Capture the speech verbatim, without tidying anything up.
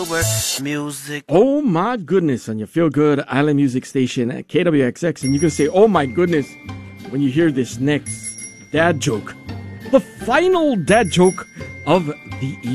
Music. Oh my goodness, on your feel good island music station at K W X X, and you're gonna say, oh my goodness, when you hear this next dad joke, the final dad joke of the evening.